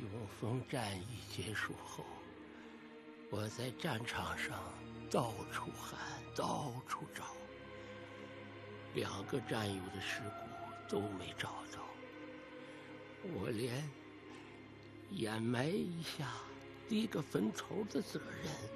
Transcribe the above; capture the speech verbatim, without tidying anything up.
永丰战役结束后，我在战场上到处喊，到处找，两个战友的尸骨都没找到。我连掩埋一下、低个坟头的责任